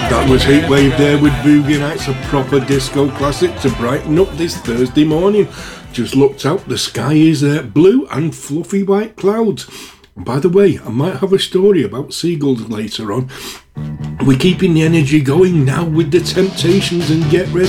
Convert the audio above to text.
That was Heatwave there with Boogie Nights, a proper disco classic to brighten up this Thursday morning. Just looked out, the sky is blue and fluffy white clouds. By the way, I might have a story about seagulls later on. We're keeping the energy going now with the Temptations and Get Ready.